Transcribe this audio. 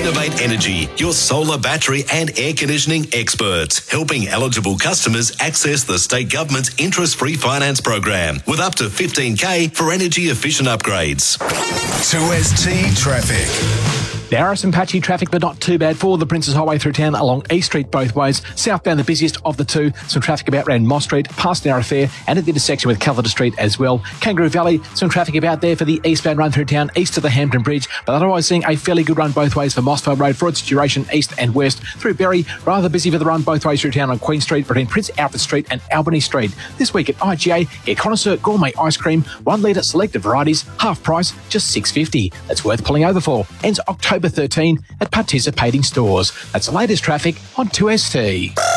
Innovate Energy, your solar, battery and air conditioning experts, helping eligible customers access the state government's interest-free finance program with up to $15,000 for energy-efficient upgrades. 2ST Traffic. There are some patchy traffic, but not too bad for the Princes Highway through town along East Street both ways. Southbound, the busiest of the two. Some traffic about around Moss Street, past Narra Fair, and at the intersection with Calvert Street as well. Kangaroo Valley, some traffic about there for the eastbound run through town, east of the Hampton Bridge, but otherwise seeing a fairly good run both ways for Mossvale Road for its duration east and west. Through Berry, rather busy for the run both ways through town on Queen Street between Prince Alfred Street and Albany Street. This week at IGA, get Connoisseur Gourmet Ice Cream, 1 litre selected varieties, half price, just $6.50. That's worth pulling over for. Ends October 13 at participating stores. That's the latest traffic on 2ST.